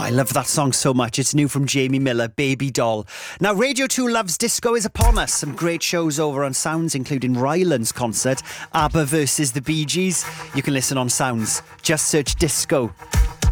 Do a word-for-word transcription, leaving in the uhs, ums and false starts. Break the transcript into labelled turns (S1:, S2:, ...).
S1: I love that song so much. It's new from Jamie Miller, Baby Doll. Now, Radio two Loves Disco is upon us. Some great shows over on Sounds, including Ryland's concert, ABBA versus the Bee Gees. You can listen on Sounds. Just search Disco